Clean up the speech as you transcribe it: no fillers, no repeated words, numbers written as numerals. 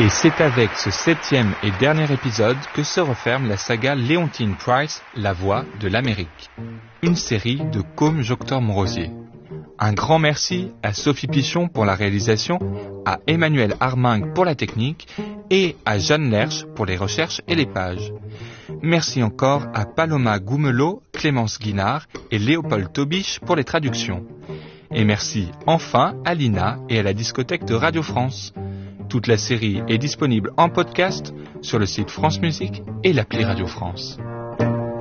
Et c'est avec ce 7e et dernier épisode que se referme la saga Leontyne Price, La Voix de l'Amérique, une série de Côme Joctor-Morosier. Un grand merci à Sophie Pichon pour la réalisation, à Emmanuel Armingue pour la technique et à Jeanne Lerche pour les recherches et les pages. Merci encore à Paloma Goumelot, Clémence Guinard et Léopold Tobiche pour les traductions. Et merci enfin à Lina et à la discothèque de Radio France. Toute la série est disponible en podcast sur le site France Musique et l'appli Radio France.